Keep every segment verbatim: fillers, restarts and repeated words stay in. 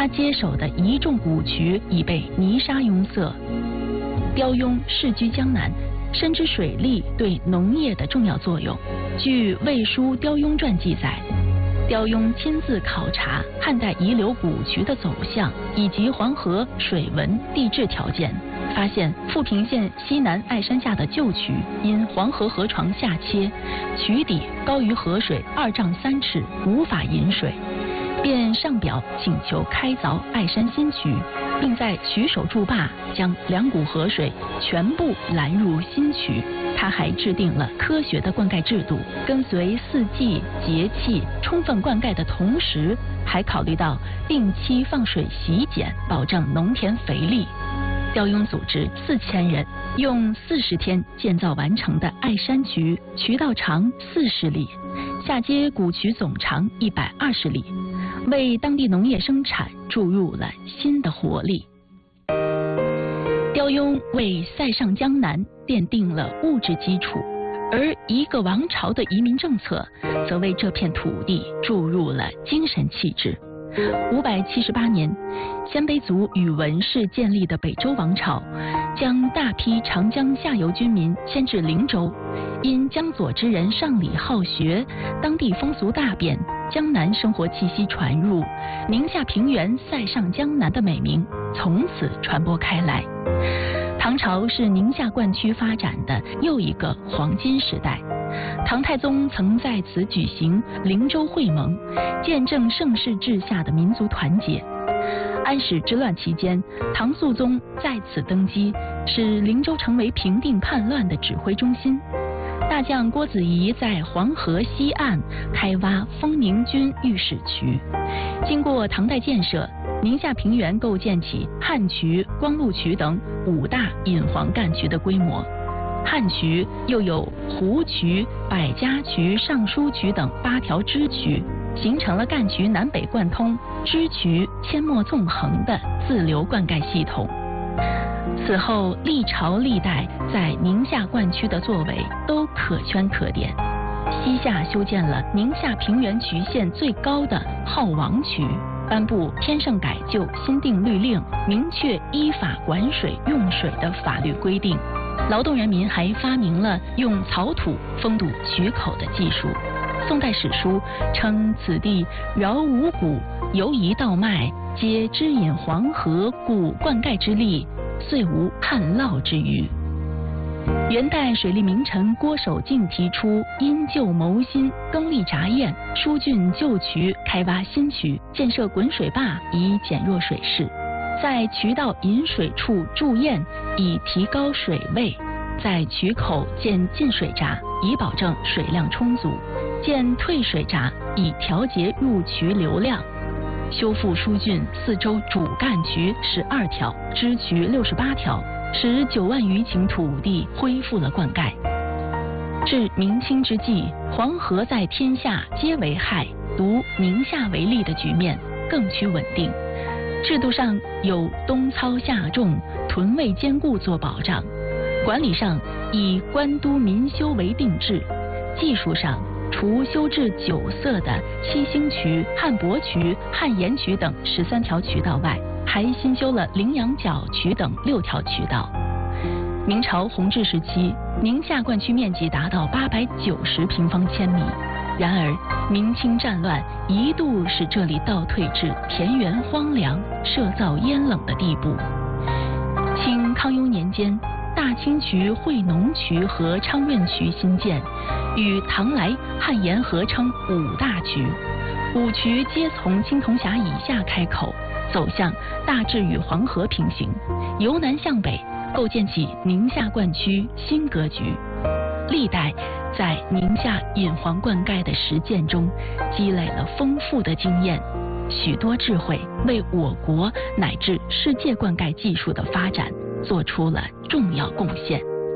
他接手的一众古渠已被泥沙拥塞。刁雍世居江南，深知水利对农业的重要作用。据《魏书·刁雍传》记载，刁雍亲自考察汉代遗留古渠的走向以及黄河水文地质条件，发现富平县西南爱山下的旧渠因黄河河床下切，渠底高于河水二丈三尺，无法引水，便上表请求开凿爱山新渠，并在渠首筑坝，将两股河水全部拦入新渠。他还制定了科学的灌溉制度，跟随四季节气充分灌溉的同时，还考虑到定期放水洗碱，保证农田肥力。刁雍组织四千人，用四十天建造完成的爱山渠，渠道长四十里，下接古渠总长一百二十里，为当地农业生产注入了新的活力。刁雍为塞上江南奠定了物质基础，而一个王朝的移民政策则为这片土地注入了精神气质。五百七十八年，鲜卑族宇文氏建立的北周王朝，将大批长江下游军民迁至灵州。因江左之人上礼好学，当地风俗大变，江南生活气息传入，宁夏平原塞上江南的美名从此传播开来。唐朝是宁夏灌区发展的又一个黄金时代。唐太宗曾在此举行灵州会盟，见证盛世治下的民族团结。安史之乱期间，唐肃宗在此登基，使灵州成为平定叛乱的指挥中心。大将郭子仪在黄河西岸开挖丰宁军御史渠。经过唐代建设，宁夏平原构建起汉渠、光禄渠等五大引黄干渠的规模。汉渠又有湖渠、百家渠、尚书渠等八条支渠，形成了干渠南北贯通、支渠阡陌纵横的自流灌溉系统。此后历朝历代在宁夏灌区的作为都可圈可点。西夏修建了宁夏平原渠县最高的浩王渠，颁布天圣改旧新定律令，明确依法管水用水的法律规定。劳动人民还发明了用草土封堵渠口的技术。宋代史书称此地饶五谷，由一道脉，皆支引黄河，故灌溉之力遂无旱涝之虞。元代水利名臣郭守敬提出因旧谋新，更立闸堰，疏浚旧渠，开挖新渠，建设滚水坝，以减弱水势。在渠道引水处筑堰，以提高水位；在渠口建进水闸，以保证水量充足；建退水闸，以调节入渠流量。修复疏浚四周主干渠十二条，支渠六十八条，使九万余顷土地恢复了灌溉。至明清之际，黄河在天下皆为害，独宁夏为利的局面更趋稳定。制度上有冬操夏种、屯卫兼顾做保障，管理上以官督民修为定制，技术上除修治九塞的七星渠、汉博渠、汉盐渠等十三条渠道外，还新修了羚羊角渠等六条渠道。明朝弘治时期，宁夏灌区面积达到八百九十平方千米。然而，明清战乱一度使这里倒退至田园荒凉、社造烟冷的地步。清康雍年间，大清渠、惠农渠和昌润渠新建，与唐来、汉盐合称五大渠。五渠皆从青铜峡以下开口，走向大致与黄河平行，由南向北构建起宁夏灌区新格局。历代在宁夏引黄灌溉的实践中，积累了丰富的经验，许多智慧，为我国乃至世界灌溉技术的发展做出了重要贡献。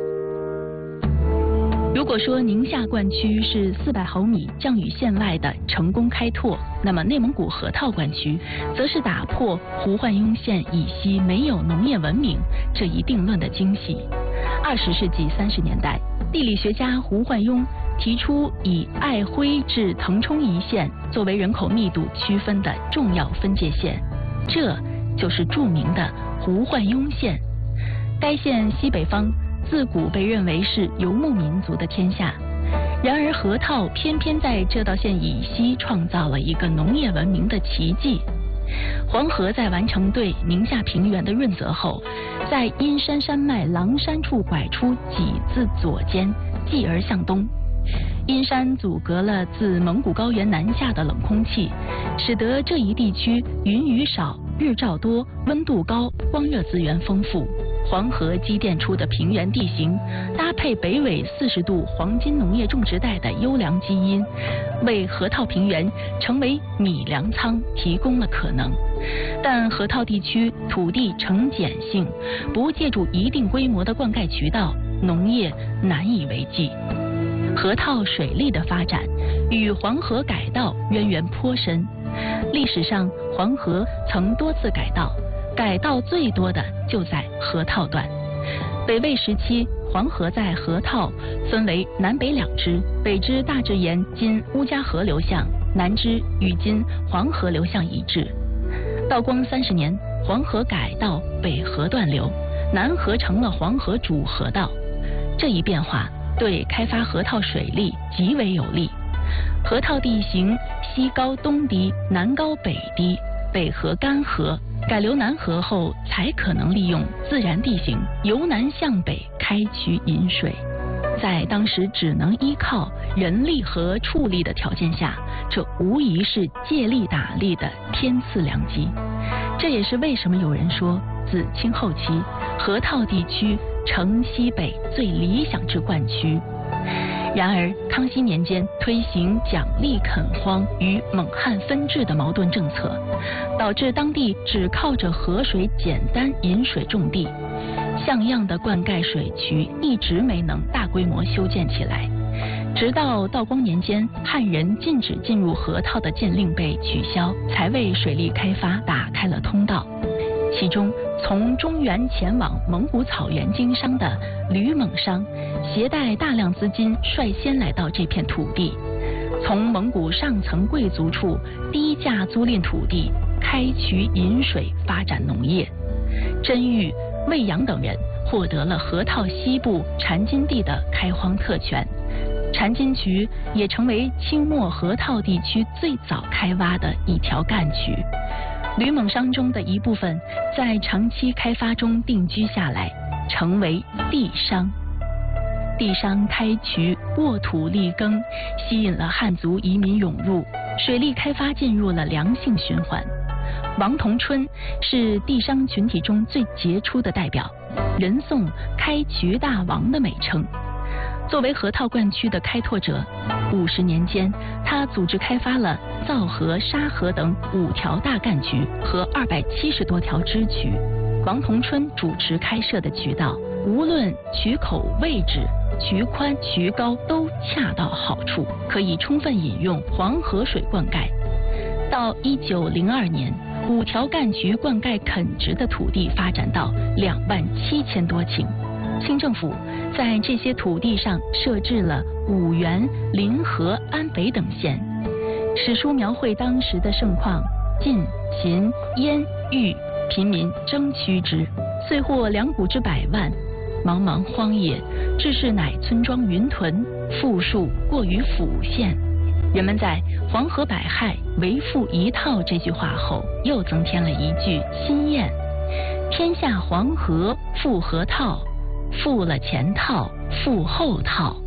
如果说宁夏灌区是四百毫米降雨线外的成功开拓，那么内蒙古河套灌区则是打破胡焕庸县以西没有农业文明这一定论的惊喜。二十世纪三十年代，地理学家胡焕庸提出以爱辉至腾冲一线作为人口密度区分的重要分界线。 这就是著名的胡焕庸县。该县西北方自古被认为是游牧民族的天下，然而河套偏偏在这道县以西创造了一个农业文明的奇迹。黄河在完成对宁夏平原的润泽后，在阴山山脉狼山处拐出几字左肩，继而向东。阴山阻隔了自蒙古高原南下的冷空气，使得这一地区云雨少、日照多、温度高、光热资源丰富。黄河积淀出的平原地形，搭配北纬四十度黄金农业种植带的优良基因，为河套平原成为米粮仓提供了可能。但河套地区土地呈碱性，不借助一定规模的灌溉渠道，农业难以为继。河套水利的发展与黄河改道渊源颇深，历史上黄河曾多次改道，改道最多的就在河套段。北魏时期，黄河在河套分为南北两支，北支大致沿今乌家河流向，南支与今黄河流向一致。道光三十年，黄河改道北河段流，南河成了黄河主河道。这一变化对开发河套水利极为有利。河套地形西高东低，南高北低，北河干涸，改流南河后才可能利用自然地形由南向北开渠引水。在当时只能依靠人力和畜力的条件下，这无疑是借力打力的天赐良机。这也是为什么有人说自清后期河套地区成西北最理想之灌区。然而康熙年间推行奖励垦荒与蒙汉分治的矛盾政策，导致当地只靠着河水简单引水种地，像样的灌溉水渠一直没能大规模修建起来。直到道光年间，汉人禁止进入河套的禁令被取消，才为水利开发打开了通道。其中从中原前往蒙古草原经商的吕蒙商，携带大量资金率先来到这片土地，从蒙古上层贵族处低价租赁土地，开渠引水，发展农业。甄玉、魏阳等人获得了河套西部禅津地的开荒特权，禅津渠也成为清末河套地区最早开挖的一条干渠。吕蒙商中的一部分在长期开发中定居下来，成为地商。地商开渠沃土利耕，吸引了汉族移民涌入，水利开发进入了良性循环。王同春是地商群体中最杰出的代表，人送开渠大王的美称。作为河套灌区的开拓者，五十年间，他组织开发了皂河、沙河等五条大干渠和二百七十多条支渠。王同春主持开设的渠道，无论渠口位置、渠宽、渠高都恰到好处，可以充分引用黄河水灌溉。到一九零二年，五条干渠灌溉垦殖的土地发展到两万七千多顷。清政府在这些土地上设置了五原、临河、安北等县。史书描绘当时的盛况，晋、秦、燕、豫贫民争趋之，遂获两谷之百万。茫茫荒野，志士乃村庄云屯，富庶过于府县。人们在黄河百害，为富一套这句话后，又增添了一句新谚：天下黄河富河套，富了前套，富后套。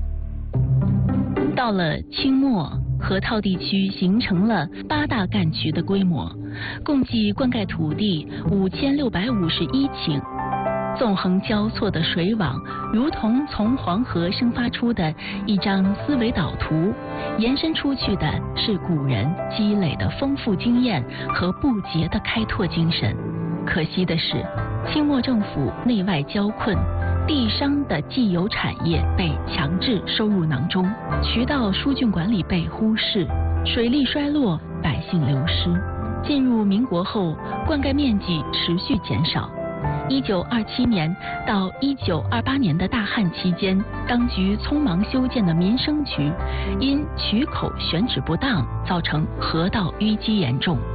到了清末，河套地区形成了八大干渠的规模，共计灌溉土地五千六百五十一顷。纵横交错的水网，如同从黄河生发出的一张思维导图，延伸出去的是古人积累的丰富经验和不竭的开拓精神。可惜的是，清末政府内外交困，地商的既有产业被强制收入囊中，渠道疏浚管理被忽视，水利衰落，百姓流失。进入民国后，灌溉面积持续减少。一九二七年到一九二八年的大旱期间，当局匆忙修建的民生渠，因渠口选址不当，造成河道淤积严重。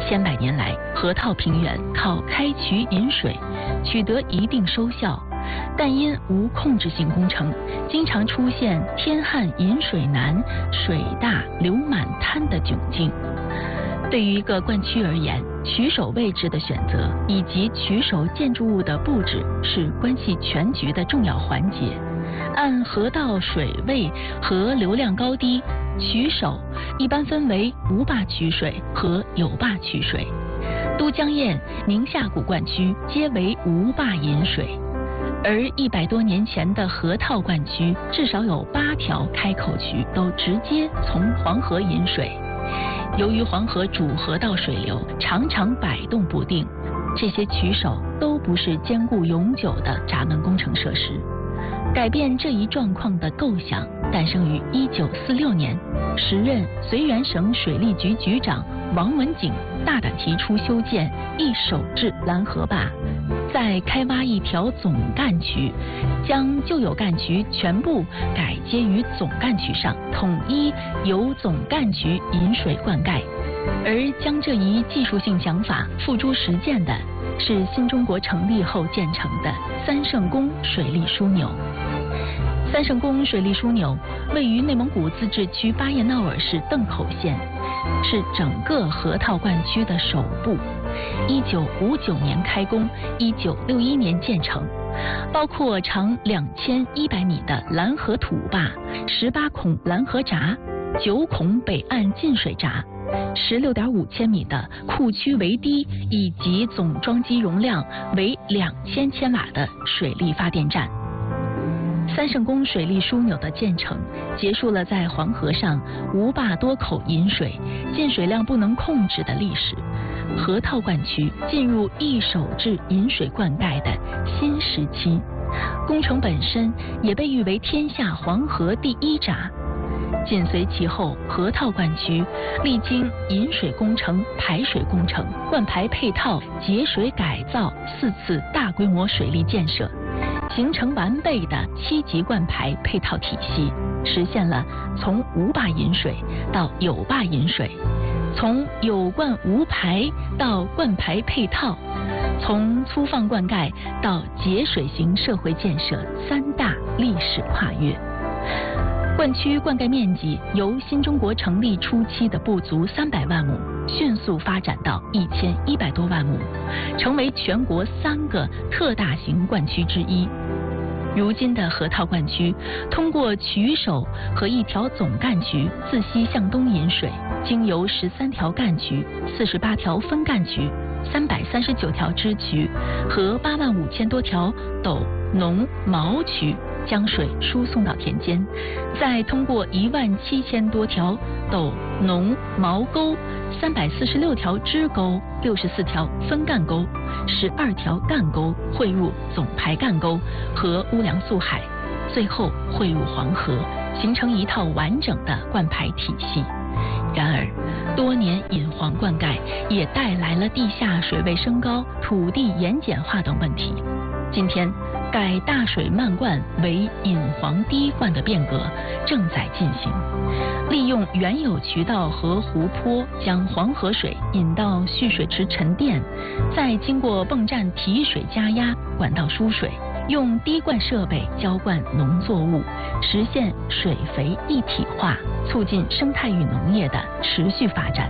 千百年来，河套平原靠开渠引水取得一定收效，但因无控制性工程，经常出现天旱引水难、水大流满滩的窘境。对于一个灌区而言，渠首位置的选择以及渠首建筑物的布置是关系全局的重要环节。按河道水位和流量高低，渠首一般分为无坝渠水和有坝渠水。都江堰、宁夏谷灌区皆为无坝引水，而一百多年前的河套灌区至少有八条开口渠都直接从黄河引水。由于黄河主河道水流常常摆动不定，这些渠首都不是坚固永久的闸门工程设施。改变这一状况的构想诞生于一九四六年，时任绥远省水利局局长王文景大胆提出修建一手制拦河坝，再开挖一条总干渠，将旧有干渠全部改接于总干渠上，统一由总干渠引水灌溉。而将这一技术性想法付诸实践的是新中国成立后建成的三圣宫水利枢纽。三圣宫水利枢纽位于内蒙古自治区巴彦淖尔市邓口县，是整个河套灌区的首部。一九五九年开工，一九六一年建成，包括长两千一百米的拦河土坝、十八孔拦河闸、九孔北岸进水闸、十六点五千米的库区围堤，以及总装机容量为两千千瓦的水力发电站。三圣宫水利枢纽的建成，结束了在黄河上无坝多口引水、进水量不能控制的历史，河套灌区进入一手制引水灌溉的新时期。工程本身也被誉为天下黄河第一闸。紧随其后，河套灌区历经引水工程、排水工程、灌排配套、节水改造四次大规模水利建设，形成完备的七级灌排配套体系，实现了从无坝引水到有坝引水，从有灌无排到灌排配套，从粗放灌溉到节水型社会建设三大历史跨越。灌区灌溉面积由新中国成立初期的不足三百万亩，迅速发展到一千一百多万亩，成为全国三个特大型灌区之一。如今的河套灌区，通过渠首和一条总干渠自西向东引水，经由十三条干渠、四十八条分干渠、三百三十九条支渠和八万五千多条斗、农、毛渠，将水输送到田间，再通过一万七千多条斗、农、毛沟、三百四十六条支沟、六十四条分干沟、十二条干沟汇入总排干沟和乌梁素海，最后汇入黄河，形成一套完整的灌排体系。然而，多年引黄灌溉也带来了地下水位升高、土地盐碱化等问题。今天，改大水漫灌为引黄滴灌的变革正在进行，利用原有渠道和湖泊，将黄河水引到蓄水池沉淀，再经过泵站提水加压、管道输水，用滴灌设备浇灌农作物，实现水肥一体化，促进生态与农业的持续发展。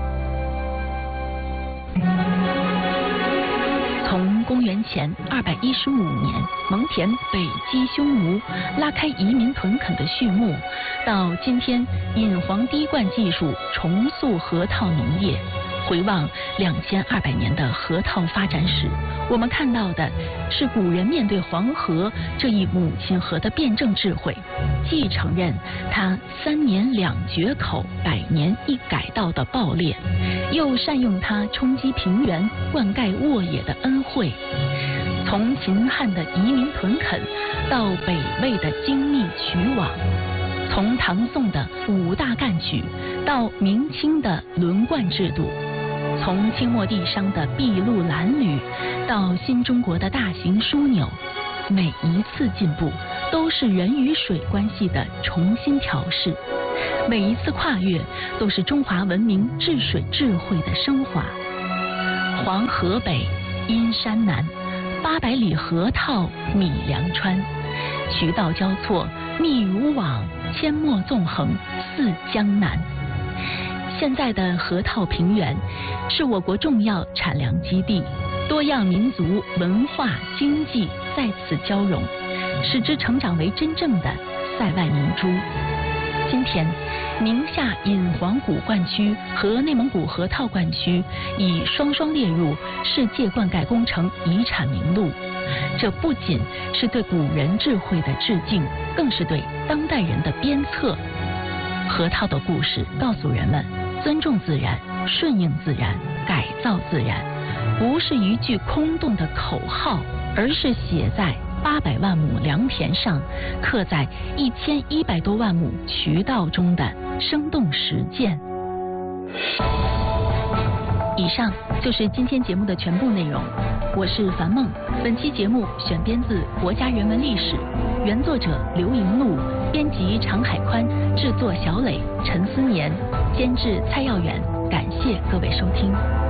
从公元前二百一十五年蒙恬北击匈奴，拉开移民屯垦的序幕，到今天引黄滴灌技术重塑河套农业，回望两千二百年的河套发展史，我们看到的是古人面对黄河这一母亲河的辩证智慧，既承认它三年两决口、百年一改道的暴烈，又善用它冲击平原、灌溉沃野的恩惠。从秦汉的移民屯垦，到北魏的精密渠网，从唐宋的五大干渠，到明清的轮灌制度，从清末地商的筚路蓝缕，到新中国的大型枢纽，每一次进步都是人与水关系的重新调试， 每一次跨越都是中华文明治水智慧的升华。黄河北，阴山南，八百里河套米粮川，渠道交错，密如网，阡陌纵横，似江南。现在的河套平原是我国重要产粮基地，多样民族文化经济在此交融，使之成长为真正的塞外明珠。今天，宁夏引黄古灌区和内蒙古河套灌区已双双列入世界灌溉工程遗产名录。这不仅是对古人智慧的致敬，更是对当代人的鞭策。河套的故事告诉人们，尊重自然，顺应自然，改造自然，不是一句空洞的口号，而是写在八百万亩良田上，刻在一千一百多万亩渠道中的生动实践。以上就是今天节目的全部内容，我是樊梦。本期节目选编自《国家人文历史》，原作者刘莹璐，编辑常海宽，制作小磊、陈思年，监制蔡耀远。感谢各位收听。